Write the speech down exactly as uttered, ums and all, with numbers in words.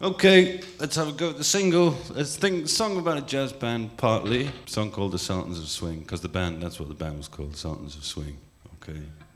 Okay, let's have a go at the single. Let's think song about a jazz band, partly. A song called The Sultans of Swing, because the band, that's what the band was called, The Sultans of Swing. Okay.